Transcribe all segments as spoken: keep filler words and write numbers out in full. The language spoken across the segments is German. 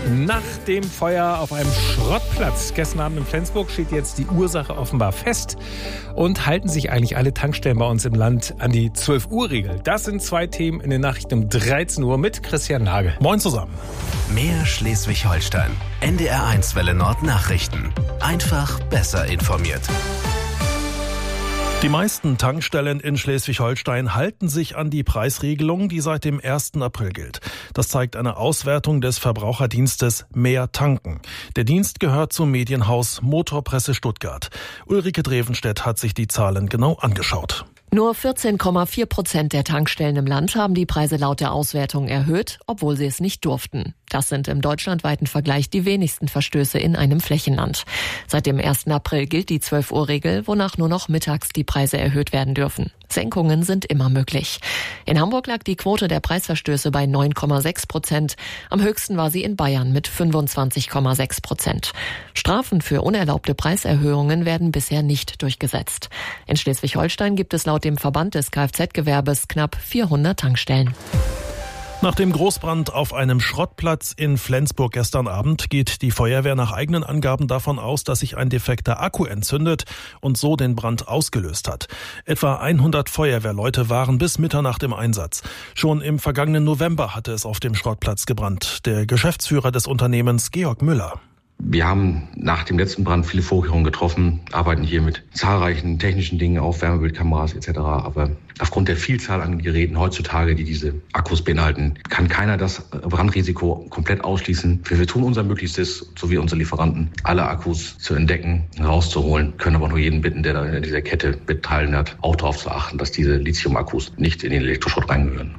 Nach dem Feuer auf einem Schrottplatz gestern Abend in Flensburg steht jetzt die Ursache offenbar fest. Und halten sich eigentlich alle Tankstellen bei uns im Land an die zwölf Uhr Regel? Das sind zwei Themen in den Nachrichten um dreizehn Uhr mit Christian Nagel. Moin zusammen. Mehr Schleswig-Holstein. N D R eins Welle Nord Nachrichten. Einfach besser informiert. Die meisten Tankstellen in Schleswig-Holstein halten sich an die Preisregelung, die seit dem ersten April gilt. Das zeigt eine Auswertung des Verbraucherdienstes Mehr Tanken. Der Dienst gehört zum Medienhaus Motorpresse Stuttgart. Ulrike Drevenstedt hat sich die Zahlen genau angeschaut. Nur vierzehn Komma vier Prozent der Tankstellen im Land haben die Preise laut der Auswertung erhöht, obwohl sie es nicht durften. Das sind im deutschlandweiten Vergleich die wenigsten Verstöße in einem Flächenland. Seit dem ersten April gilt die zwölf Uhr Regel, wonach nur noch mittags die Preise erhöht werden dürfen. Senkungen sind immer möglich. In Hamburg lag die Quote der Preisverstöße bei neun Komma sechs Prozent. Am höchsten war sie in Bayern mit fünfundzwanzig Komma sechs Prozent. Strafen für unerlaubte Preiserhöhungen werden bisher nicht durchgesetzt. In Schleswig-Holstein gibt es laut dem Verband des Kfz-Gewerbes knapp vierhundert Tankstellen. Nach dem Großbrand auf einem Schrottplatz in Flensburg gestern Abend geht die Feuerwehr nach eigenen Angaben davon aus, dass sich ein defekter Akku entzündet und so den Brand ausgelöst hat. Etwa hundert Feuerwehrleute waren bis Mitternacht im Einsatz. Schon im vergangenen November hatte es auf dem Schrottplatz gebrannt. Der Geschäftsführer des Unternehmens, Georg Müller. Wir haben nach dem letzten Brand viele Vorkehrungen getroffen, arbeiten hier mit zahlreichen technischen Dingen auf, Wärmebildkameras et cetera. Aber aufgrund der Vielzahl an Geräten heutzutage, die diese Akkus beinhalten, kann keiner das Brandrisiko komplett ausschließen. Wir tun unser Möglichstes, sowie unsere Lieferanten, alle Akkus zu entdecken, rauszuholen, können aber nur jeden bitten, der da in dieser Kette beteiligt hat, auch darauf zu achten, dass diese Lithium-Akkus nicht in den Elektroschrott reingehören.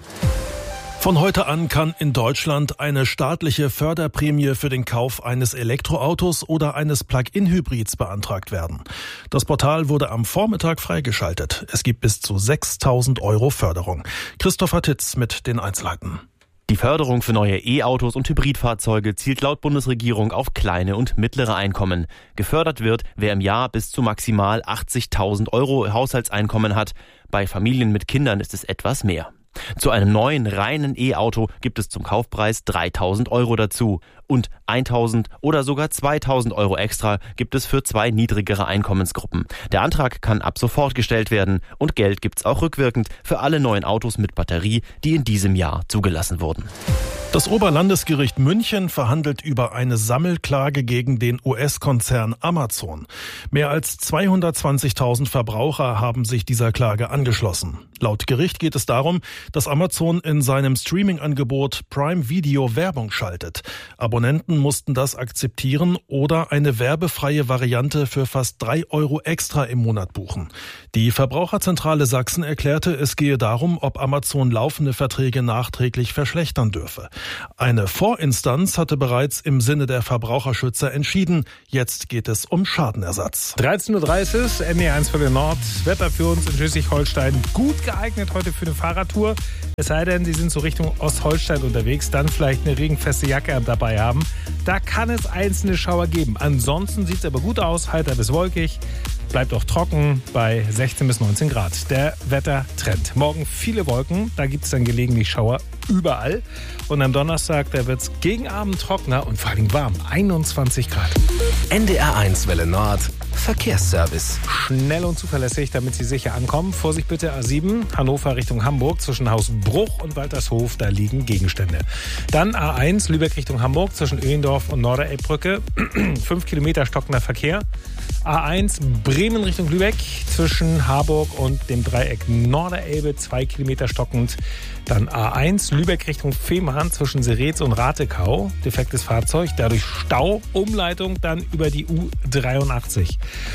Von heute an kann in Deutschland eine staatliche Förderprämie für den Kauf eines Elektroautos oder eines Plug-in-Hybrids beantragt werden. Das Portal wurde am Vormittag freigeschaltet. Es gibt bis zu sechstausend Euro Förderung. Christopher Titz mit den Einzelheiten. Die Förderung für neue E-Autos und Hybridfahrzeuge zielt laut Bundesregierung auf kleine und mittlere Einkommen. Gefördert wird, wer im Jahr bis zu maximal achtzigtausend Euro Haushaltseinkommen hat. Bei Familien mit Kindern ist es etwas mehr. Zu einem neuen reinen E-Auto gibt es zum Kaufpreis dreitausend Euro dazu und eintausend oder sogar zweitausend Euro extra gibt es für zwei niedrigere Einkommensgruppen. Der Antrag kann ab sofort gestellt werden und Geld gibt's auch rückwirkend für alle neuen Autos mit Batterie, die in diesem Jahr zugelassen wurden. Das Oberlandesgericht München verhandelt über eine Sammelklage gegen den U S-Konzern Amazon. Mehr als zweihundertzwanzigtausend Verbraucher haben sich dieser Klage angeschlossen. Laut Gericht geht es darum, dass Amazon in seinem Streaming-Angebot Prime Video Werbung schaltet. Abonnenten mussten das akzeptieren oder eine werbefreie Variante für fast drei Euro extra im Monat buchen. Die Verbraucherzentrale Sachsen erklärte, es gehe darum, ob Amazon laufende Verträge nachträglich verschlechtern dürfe. Eine Vorinstanz hatte bereits im Sinne der Verbraucherschützer entschieden. Jetzt geht es um Schadenersatz. dreizehn Uhr dreißig, N D R eins Welle Nord. Wetter für uns in Schleswig-Holstein gut geeignet heute für eine Fahrradtour. Es sei denn, Sie sind so Richtung Ostholstein unterwegs, dann vielleicht eine regenfeste Jacke dabei haben. Da kann es einzelne Schauer geben. Ansonsten sieht es aber gut aus, heiter bis wolkig. Bleibt auch trocken bei sechzehn bis neunzehn Grad. Der Wettertrend. Morgen viele Wolken, da gibt es dann gelegentlich Schauer überall. Und am Donnerstag, da wird es gegen Abend trockener und vor allem warm. einundzwanzig Grad. N D R eins Welle Nord Verkehrsservice. Schnell und zuverlässig, damit Sie sicher ankommen. Vorsicht bitte A sieben, Hannover Richtung Hamburg, zwischen Hausbruch und Waltershof, da liegen Gegenstände. Dann A eins, Lübeck Richtung Hamburg, zwischen Öhlendorf und Norderelbbrücke, fünf Kilometer stockender Verkehr. A eins, Bremen Richtung Lübeck, zwischen Harburg und dem Dreieck Norderelbe, zwei Kilometer stockend. Dann A eins, Lübeck Richtung Fehmarn, zwischen Seretz und Ratekau, defektes Fahrzeug, dadurch Stau, Umleitung dann über die U dreiundachtzig.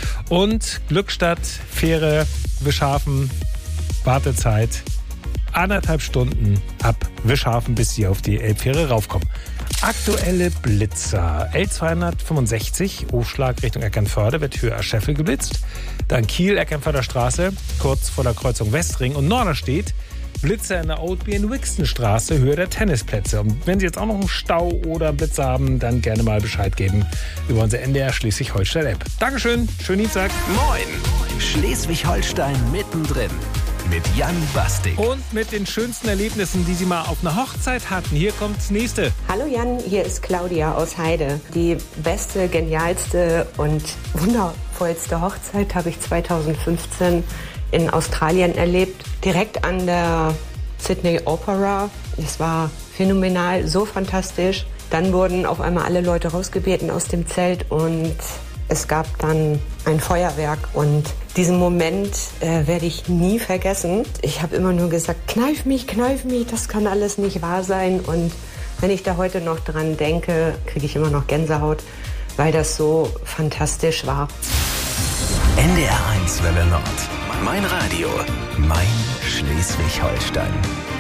Und Glückstadt, Fähre, Wischhafen, Wartezeit anderthalb Stunden ab Wischhafen, bis Sie auf die Elbfähre raufkommen. Aktuelle Blitzer. L zweihundertfünfundsechzig, Aufschlag Richtung Eckernförde, wird höher Scheffel geblitzt. Dann Kiel, Eckernförder Straße, kurz vor der Kreuzung Westring und Norderstedt. Blitzer in der Oldby in Wixenstraße, Höhe der Tennisplätze. Und wenn Sie jetzt auch noch einen Stau oder einen Blitzer haben, dann gerne mal Bescheid geben über unsere N D R Schleswig-Holstein-App. Dankeschön, schönen Dienstag. Moin, Schleswig-Holstein mittendrin. mit Jan Bastik. Und mit den schönsten Erlebnissen, die Sie mal auf einer Hochzeit hatten. Hier kommt das nächste. Hallo Jan, hier ist Claudia aus Heide. Die beste, genialste und wundervollste Hochzeit habe ich zweitausendfünfzehn in Australien erlebt. Direkt an der Sydney Opera. Es war phänomenal, so fantastisch. Dann wurden auf einmal alle Leute rausgebeten aus dem Zelt und es gab dann ein Feuerwerk und diesen Moment äh, werde ich nie vergessen. Ich habe immer nur gesagt, kneif mich, kneif mich, das kann alles nicht wahr sein. Und wenn ich da heute noch dran denke, kriege ich immer noch Gänsehaut, weil das so fantastisch war. N D R eins Welle Nord. Mein Radio. Mein Schleswig-Holstein.